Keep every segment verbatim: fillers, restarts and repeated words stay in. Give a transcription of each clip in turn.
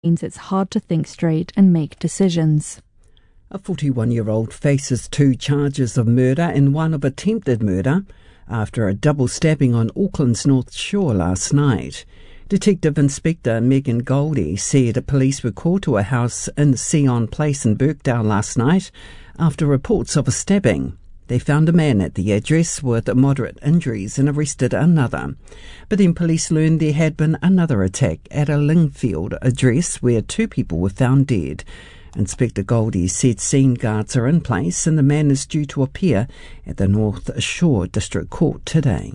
means it's hard to think straight and make decisions. A forty-one-year-old faces two charges of murder and one of attempted murder after a double stabbing on Auckland's North Shore last night. Detective Inspector Megan Goldie said police were called to a house in Sion Place in Birkdale last night after reports of a stabbing. They found a man at the address with moderate injuries and arrested another. But then police learned there had been another attack at a Lingfield address where two people were found dead. Inspector Goldie said scene guards are in place and the man is due to appear at the North Shore District Court today.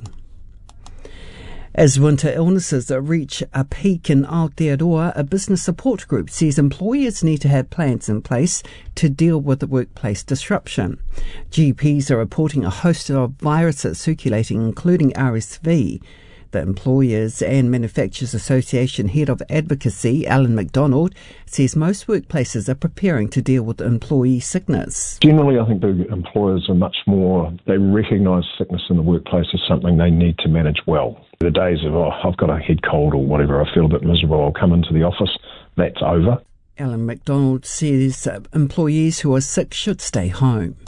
As winter illnesses reach a peak in Aotearoa, a business support group says employers need to have plans in place to deal with the workplace disruption. G Ps are reporting a host of viruses circulating, including R S V. The Employers and Manufacturers Association Head of Advocacy, Alan McDonald, says most workplaces are preparing to deal with employee sickness. Generally, I think the employers are much more, they recognise sickness in the workplace as something they need to manage well. The days of, oh, I've got a head cold or whatever, I feel a bit miserable, I'll come into the office, that's over. Alan McDonald says employees who are sick should stay home.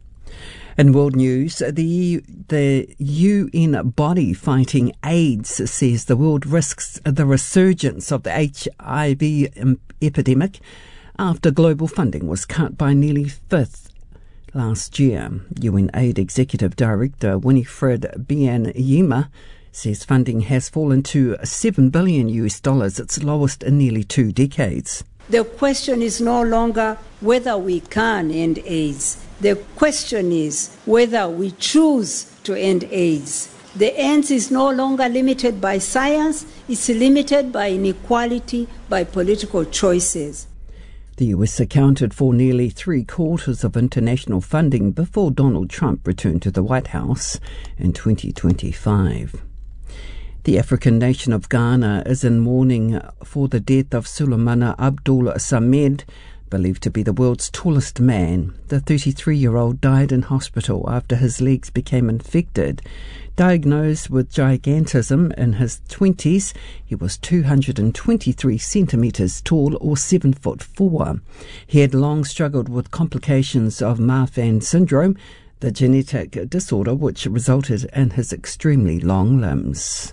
In world news, the the U N body fighting AIDS says the world risks the resurgence of the H I V epidemic after global funding was cut by nearly a fifth last year. U N Aid Executive Director Winifred Byanyima says funding has fallen to seven billion U S dollars, its lowest in nearly two decades. The question is no longer whether we can end AIDS. The question is whether we choose to end AIDS. The end is no longer limited by science, it's limited by inequality, by political choices. The U S accounted for nearly three quarters of international funding before Donald Trump returned to the White House in twenty twenty-five. The African nation of Ghana is in mourning for the death of Sulemana Abdul Samed, believed to be the world's tallest man. The thirty-three-year-old died in hospital after his legs became infected. Diagnosed with gigantism in his twenties, he was two hundred twenty-three centimetres tall or seven foot four. He had long struggled with complications of Marfan syndrome, the genetic disorder which resulted in his extremely long limbs.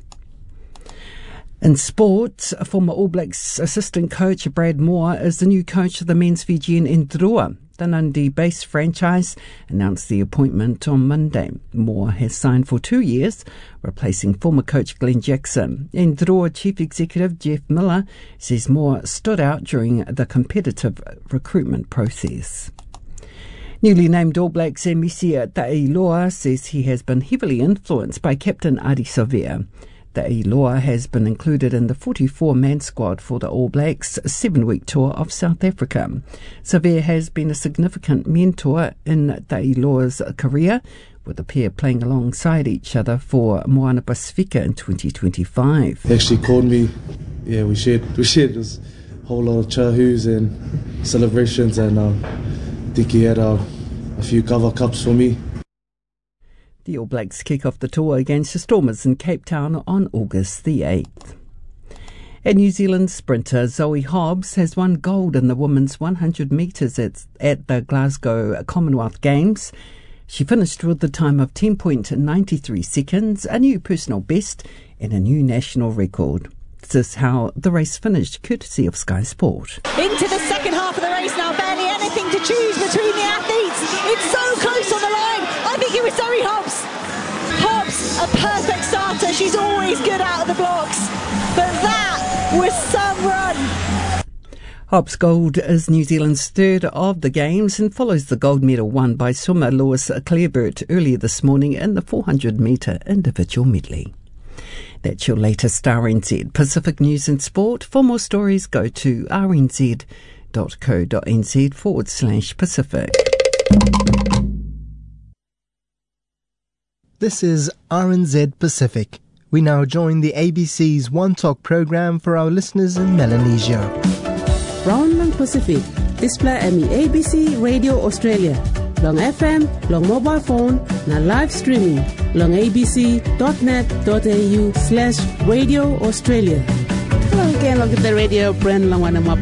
In sport, former All Blacks assistant coach Brad Moore is the new coach of the men's Fijian Ndrua. The Nadi-based franchise announced the appointment on Monday. Moore has signed for two years, replacing former coach Glenn Jackson. Ndrua Chief Executive Jeff Miller says Moore stood out during the competitive recruitment process. Newly named All Blacks Emisia Ta'iloa says he has been heavily influenced by Captain Adi Savea. Ta'iloa has been included in the forty-four man squad for the All Blacks' seven-week tour of South Africa. Savea has been a significant mentor in Ta'iloa's career, with the pair playing alongside each other for Moana Pacifica in twenty twenty-five. He actually called me. Yeah, we shared we shared this whole lot of chahus and celebrations, and um, I think he had uh, a few cover cups for me. The All Blacks kick off the tour against the Stormers in Cape Town on August the eighth. And New Zealand sprinter Zoe Hobbs has won gold in the women's one hundred metres at, at the Glasgow Commonwealth Games. She finished with a time of ten point nine three seconds, a new personal best and a new national record. This is how the race finished, courtesy of Sky Sport. Into the second half of the race now, barely anything to choose between the athletes. It's so close on the line. I think it was Zoe Hobbs. Hobbs, a perfect starter. She's always good out of the blocks. But that was some run. Hobbs Gold is New Zealand's third of the Games and follows the gold medal won by swimmer Lewis Clareburt earlier this morning in the four hundred metre individual medley. That's your latest R N Z Pacific News and Sport. For more stories, go to rnz.co.nz forward slash Pacific. This is R N Z Pacific. We now join the A B C's One Talk program for our listeners in Melanesia. Round lang Pacific, display M E A B C Radio Australia. Long F M, long mobile phone, na live streaming. Long abc.net.au slash Radio Australia. Long can look at the radio brand long one